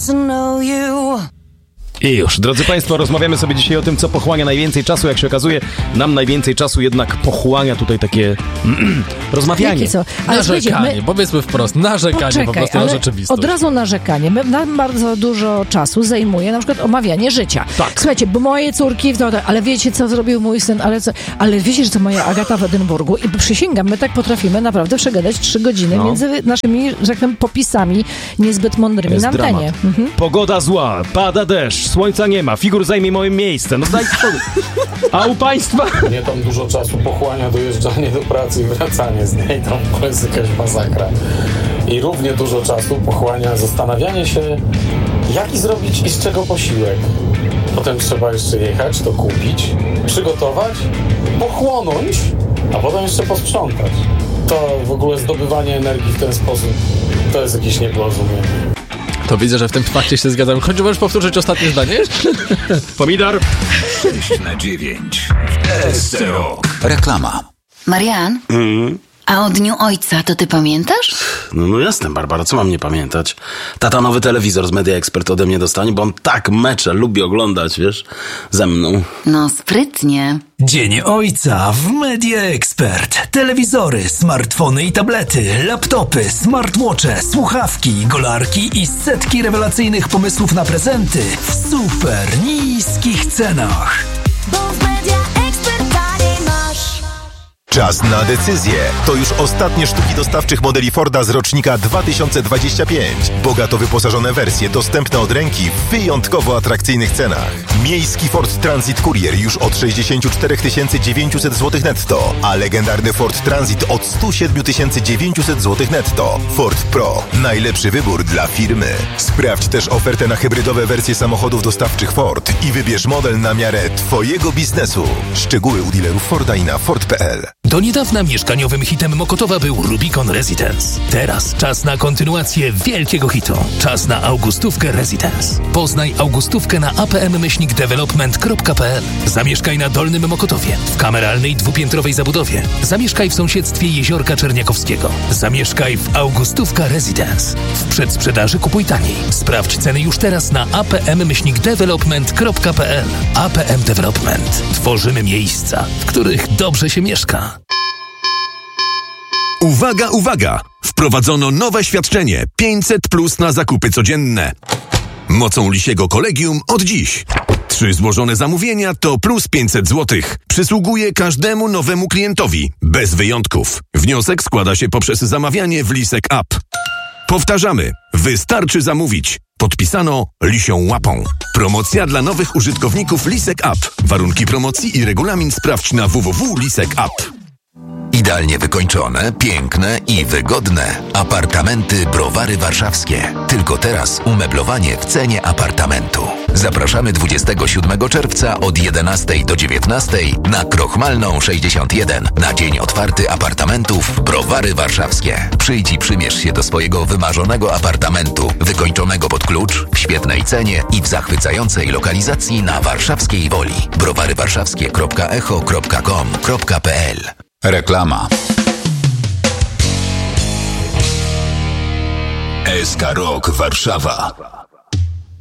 to know you. I już, drodzy Państwo, rozmawiamy sobie dzisiaj o tym, co pochłania najwięcej czasu. Jak się okazuje, nam najwięcej czasu jednak pochłania tutaj takie rozmawianie. Narzekanie, powiedzmy wprost, narzekanie po prostu na rzeczywistość. Od razu narzekanie. Nam bardzo dużo czasu zajmuje na przykład omawianie życia. Tak. Słuchajcie, bo moje córki, ale wiecie, co zrobił mój syn, ale wiecie, że to moja Agata w Edynburgu i przysięgam, my tak potrafimy naprawdę przegadać 3 godziny między naszymi, że tak powiem, popisami niezbyt mądrymi na antenie. Pogoda zła, pada deszcz, słońca nie ma, figur zajmie moje miejsce. No daj spokój. A u Państwa? Mnie tam dużo czasu pochłania dojeżdżanie do pracy i wracanie z niej. To jest jakaś masakra. I równie dużo czasu pochłania zastanawianie się, jaki zrobić i z czego posiłek. Potem trzeba jeszcze jechać, to kupić, przygotować, pochłonąć, a potem jeszcze posprzątać. To w ogóle zdobywanie energii w ten sposób to jest jakieś nieporozumienie. To widzę, że w tym fakcie się zgadzam. Choć możesz powtórzyć ostatnie zdanie? Pomidor. 6/9 SC Rock. Reklama. Marian? A o Dniu Ojca to ty pamiętasz? No jasne, Barbara, co mam nie pamiętać? Tata nowy telewizor z Media Expert ode mnie dostanie, bo on tak mecze lubi oglądać, wiesz, ze mną. No sprytnie. Dzień Ojca w Media Expert. Telewizory, smartfony i tablety, laptopy, smartwatche, słuchawki, golarki i setki rewelacyjnych pomysłów na prezenty w super niskich cenach. Bo w Media Expert taniej masz. Czas na decyzję. To już ostatnie sztuki dostawczych modeli Forda z rocznika 2025. Bogato wyposażone wersje dostępne od ręki w wyjątkowo atrakcyjnych cenach. Miejski Ford Transit Courier już od 64 900 zł netto, a legendarny Ford Transit od 107 900 zł netto. Ford Pro. Najlepszy wybór dla firmy. Sprawdź też ofertę na hybrydowe wersje samochodów dostawczych Ford i wybierz model na miarę Twojego biznesu. Szczegóły u dealerów Forda i na Ford.pl. Do niedawna mieszkaniowym hitem Mokotowa był Rubicon Residence. Teraz czas na kontynuację wielkiego hitu. Czas na Augustówkę Residence. Poznaj Augustówkę na apm-development.pl. Zamieszkaj na Dolnym Mokotowie, w kameralnej dwupiętrowej zabudowie. Zamieszkaj w sąsiedztwie Jeziorka Czerniakowskiego. Zamieszkaj w Augustówka Residence. W przedsprzedaży kupuj taniej. Sprawdź ceny już teraz na apm-development.pl. APM Development. Tworzymy miejsca, w których dobrze się mieszka. Uwaga, uwaga! Wprowadzono nowe świadczenie 500+ na zakupy codzienne. Mocą Lisiego Kolegium od dziś. 3 złożone zamówienia to plus 500 zł. Przysługuje każdemu nowemu klientowi, bez wyjątków. Wniosek składa się poprzez zamawianie w Lisek App. Powtarzamy, wystarczy zamówić. Podpisano Lisią Łapą. Promocja dla nowych użytkowników Lisek App. Warunki promocji i regulamin sprawdź na www.lisek.app. Idealnie wykończone, piękne i wygodne. Apartamenty Browary Warszawskie. Tylko teraz umeblowanie w cenie apartamentu. Zapraszamy 27 czerwca od 11 do 19 na Krochmalną 61 na dzień otwarty apartamentów Browary Warszawskie. Przyjdź i przymierz się do swojego wymarzonego apartamentu, wykończonego pod klucz, w świetnej cenie i w zachwycającej lokalizacji na warszawskiej Woli. browarywarszawskie.echo.com.pl. Reklama. SK Rock Warszawa.